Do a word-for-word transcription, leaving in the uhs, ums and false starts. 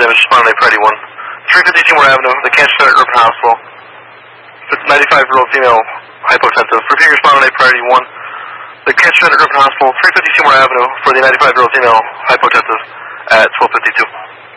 damage, respond on A priority one. three fifty Seymour Avenue, the Cancer Center Urban Hospital. ninety-five-year-old female, hypotensive. Repeat respond on A priority one. The Cancer Center Urban Hospital, three fifty Seymour Avenue for the ninety-five-year-old female, hypotensive at twelve fifty-two.